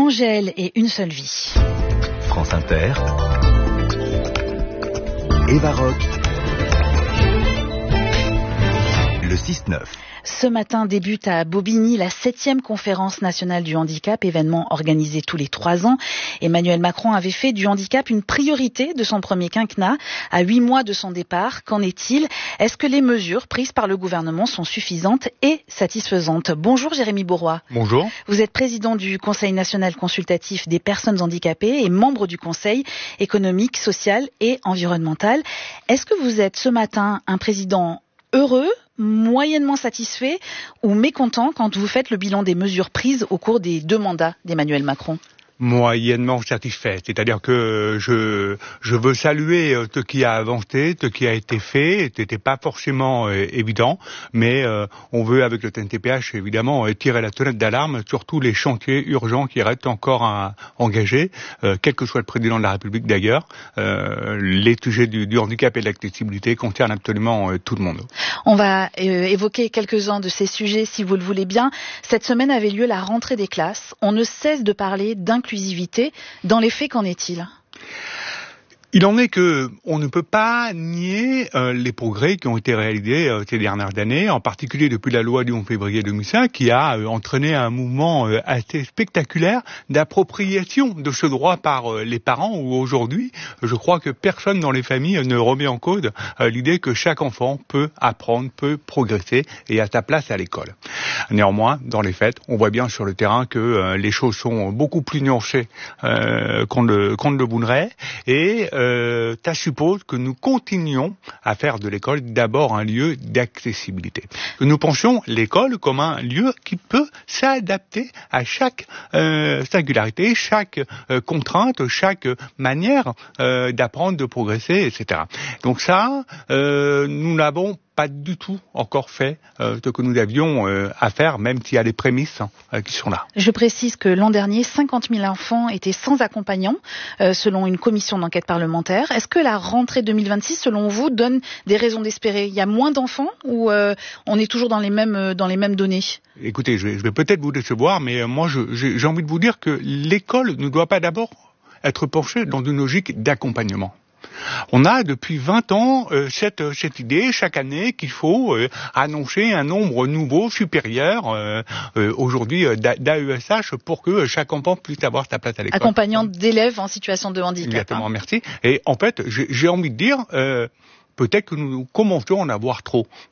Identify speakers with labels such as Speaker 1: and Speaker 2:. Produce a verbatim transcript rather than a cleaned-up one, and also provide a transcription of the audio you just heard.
Speaker 1: Angèle et une seule vie.
Speaker 2: France Inter, Eva Rock, le six neuf.
Speaker 1: Ce matin débute à Bobigny la septième conférence nationale du handicap, événement organisé tous les trois ans. Emmanuel Macron avait fait du handicap une priorité de son premier quinquennat. À huit mois de son départ, qu'en est-il? Est-ce que les mesures prises par le gouvernement sont suffisantes et satisfaisantes? Bonjour Jérémy Bourrois.
Speaker 3: Bonjour.
Speaker 1: Vous êtes président du Conseil national consultatif des personnes handicapées et membre du Conseil économique, social et environnemental. Est-ce que vous êtes ce matin un président heureux, moyennement satisfait ou mécontent quand vous faites le bilan des mesures prises au cours des deux mandats d'Emmanuel Macron?
Speaker 3: Moyennement satisfait, c'est-à-dire que je je veux saluer ce qui a avancé, ce qui a été fait. C'était pas forcément euh, évident, mais euh, on veut avec le T N T P H évidemment euh, tirer la sonnette d'alarme sur tous les chantiers urgents qui restent encore à engager, euh, quel que soit le président de la République d'ailleurs. Euh, les sujets du, du handicap et de l'accessibilité concernent absolument euh, tout le monde.
Speaker 1: On va euh, évoquer quelques-uns de ces sujets si vous le voulez bien. Cette semaine avait lieu la rentrée des classes. On ne cesse de parler d'inclusivité. Dans les faits, qu'en est-il ?
Speaker 3: Il en est que on ne peut pas nier euh, les progrès qui ont été réalisés euh, ces dernières années, en particulier depuis la loi du onze février deux mille cinq, qui a euh, entraîné un mouvement euh, assez spectaculaire d'appropriation de ce droit par euh, les parents, où aujourd'hui, je crois que personne dans les familles ne remet en cause euh, l'idée que chaque enfant peut apprendre, peut progresser et a sa place à l'école. Néanmoins, dans les faits, on voit bien sur le terrain que euh, les choses sont beaucoup plus nuancées euh, qu'on ne, qu'on ne le voudrait, et euh, Euh, ça suppose que nous continuions à faire de l'école d'abord un lieu d'accessibilité. Que nous pensions l'école comme un lieu qui peut s'adapter à chaque euh, singularité, chaque euh, contrainte, chaque manière euh, d'apprendre, de progresser, et cetera. Donc ça, euh, nous n'avons pas du tout encore fait euh, ce que nous avions euh, à faire, même s'il y a des prémices euh, qui sont là.
Speaker 1: Je précise que l'an dernier, cinquante mille enfants étaient sans accompagnant, euh, selon une commission d'enquête parlementaire. Est-ce que la rentrée deux mille vingt-six, selon vous, donne des raisons d'espérer? Il y a moins d'enfants ou euh, on est toujours dans les mêmes, dans les mêmes données?
Speaker 3: Écoutez, je vais, je vais peut-être vous décevoir, mais euh, moi, je, j'ai, j'ai envie de vous dire que l'école ne doit pas d'abord être penchée dans une logique d'accompagnement. On a depuis vingt ans euh, cette, cette idée chaque année qu'il faut euh, annoncer un nombre nouveau, supérieur euh, euh, aujourd'hui euh, d'A E S H pour que chaque enfant puisse avoir sa place à l'école.
Speaker 1: Accompagnant d'élèves en situation de handicap.
Speaker 3: Exactement,
Speaker 1: hein.
Speaker 3: merci. Et en fait, j'ai, j'ai envie de dire... Euh, Peut-être que nous commençons à en avoir trop.